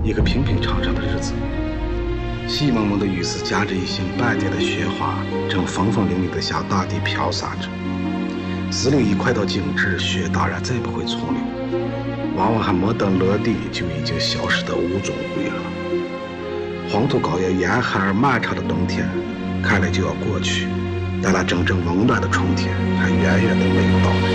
一个平平常常的日子。细蒙蒙的雨丝夹着一星半点的雪花，正风风凛凛地向大地飘洒着。司令一快到景致，雪当然再不会从流，往往还没等落地，就已经消失得无踪无影了。黄土高原严寒而漫长的冬天，看来就要过去，但那真正温暖的春天还远远的没有到来。